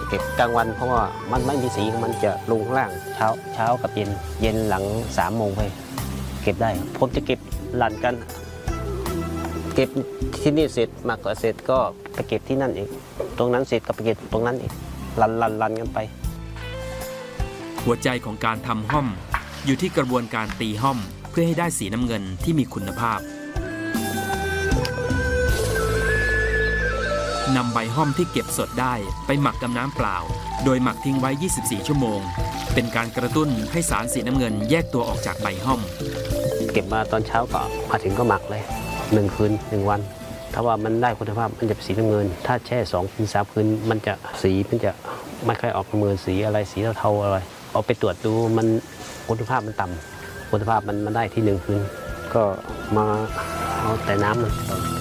เก็บกลางวันเพราะว่ามันไม่มีสีมันจะลงล่างเช้ากับเย็นหลัง3 โมงไปเก็บได้ผมจะเก็บหลั่นกันเก็บที่นี่เสร็จมาก็เสร็จก็ไปเก็บที่นั่นอีกตรงนั้นเสร็จก็ไปเก็บตรงนั้นอีกลันกันไปหัวใจของการทำห้อมอยู่ที่กระบวนการตีห้อมเพื่อให้ได้สีน้ำเงินที่มีคุณภาพนำใบห้อมที่เก็บสดได้ไปหมักกับน้ำเปล่าโดยหมักทิ้งไว้24 ชั่วโมงเป็นการกระตุ้นให้สารสีน้ำเงินแยกตัวออกจากใบห้อมเก็บมาตอนเช้าก็มาถึงก็หมักเลย1 คืน 1 วันถ้าว่ามันได้คุณภาพมันจะเป็นสีน้ำเงินถ้าแช่2 คืน 3 คืนมันจะสีมันจะไม่ค่อยออกเหมือนสีอะไรสีเทาๆอะไรเอาไปตรวจดูมันคุณภาพมันต่ำคุณภาพมันได้ที่1 คืนก็มาเอาแต่น้ำมัน